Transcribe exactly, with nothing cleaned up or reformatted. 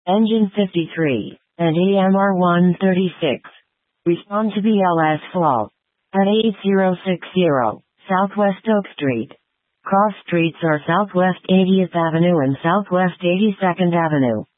Engine fifty-three, and E M R one thirty-six. Respond to B L S fault. At eight zero six zero, Southwest Oak Street. Cross streets are Southwest eightieth Avenue and Southwest eighty-second Avenue.